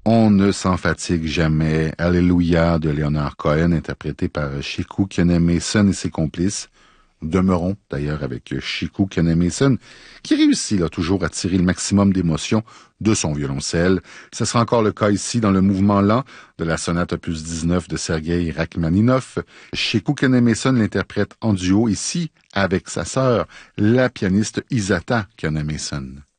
On ne s'en fatigue jamais. Alléluia de Leonard Cohen, interprété par Chico Kene-Mason et ses complices. Demeurons d'ailleurs avec Chico Kene-Mason, qui réussit là toujours à tirer le maximum d'émotion de son violoncelle. Ce sera encore le cas ici dans le mouvement lent de la sonate opus 19 de Sergueï Rachmaninov. Chico Kene-Mason l'interprète en duo ici avec sa sœur, la pianiste Isata Kene-Mason.